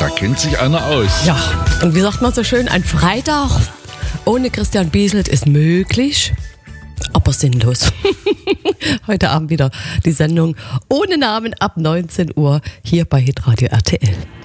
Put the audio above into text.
Da kennt sich einer aus. Ja, und wie sagt man so schön, ein Freitag ohne Christian Bieselt ist möglich, aber sinnlos. Heute Abend wieder die Sendung ohne Namen ab 19 Uhr hier bei Hitradio RTL.